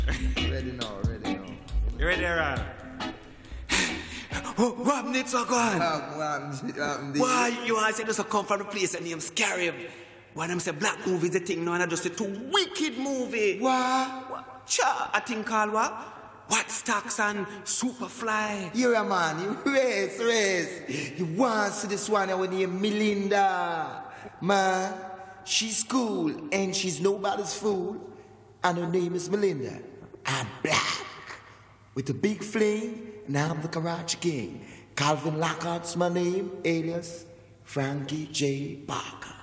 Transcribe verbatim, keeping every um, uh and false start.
Ready now, ready now. You ready, Ron? What needs to go on? Um, Why you want to say just come from the place and name's Scarab? Why them say black movie is the thing now and I just say two wicked movie? What? Cha, I think called what? What Stocks and Superfly? You're a man, you race, race. You want to see this one with your Melinda. Man, she's cool and she's nobody's fool. And her name is Melinda. I'm black. With a big fling, and I'm the Karachi King. Calvin Lockhart's my name, alias Frankie J. Parker.